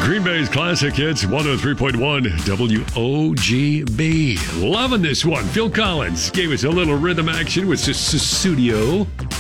Green Bay's classic hits, 103.1 WOGB. Loving this one. Phil Collins gave us a little rhythm action with Sussudio.